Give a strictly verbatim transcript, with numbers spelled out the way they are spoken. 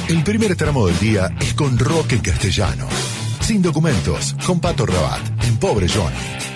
El primer tramo del día es con rock en castellano. Sin documentos, con Pato Rabat, en Pobre Johnny.